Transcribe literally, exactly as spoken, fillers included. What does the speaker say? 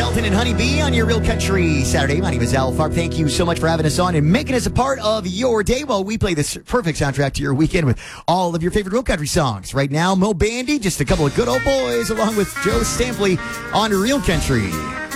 Shelton and Honeybee on your Real Country Saturday. My name is Al Farb. Thank you so much for having us on and making us a part of your day while we play this perfect soundtrack to your weekend with all of your favorite Real Country songs. Right now, Mo Bandy, just a couple of good old boys, along with Joe Stampley on Real Country.